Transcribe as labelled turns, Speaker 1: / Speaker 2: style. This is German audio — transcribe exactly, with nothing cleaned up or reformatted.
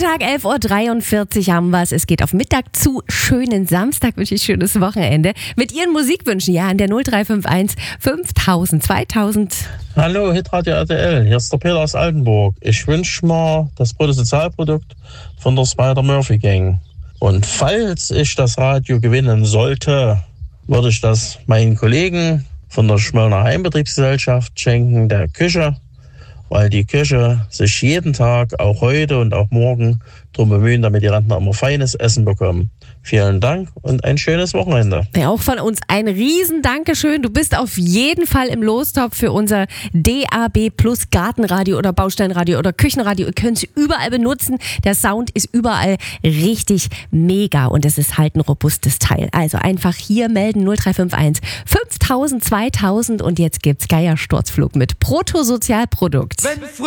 Speaker 1: Nachmittag, elf Uhr dreiundvierzig haben wir es. Es geht auf Mittag zu. Schönen Samstag, wünsche ich schönes Wochenende. Mit Ihren Musikwünschen, ja, an der null drei fünf eins fünftausend zweitausend.
Speaker 2: Hallo, Hitradio R T L, hier ist der Peter aus Altenburg. Ich wünsche mir das Bruttosozialprodukt von der Spider-Murphy-Gang. Und falls ich das Radio gewinnen sollte, würde ich das meinen Kollegen von der Schmöllner Heimbetriebsgesellschaft schenken, der Küche, weil die Küche sich jeden Tag, auch heute und auch morgen, darum bemühen, damit die Rentner immer feines Essen bekommen. Vielen Dank und ein schönes Wochenende.
Speaker 1: Ja, auch von uns ein riesen Dankeschön. Du bist auf jeden Fall im Lostopf für unser D A B Plus Gartenradio oder Bausteinradio oder Küchenradio. Ihr könnt es überall benutzen. Der Sound ist überall richtig mega und es ist halt ein robustes Teil. Also einfach hier melden null drei fünf eins fünftausend zweitausend und jetzt gibt's Geiersturzflug mit Bruttosozialprodukt.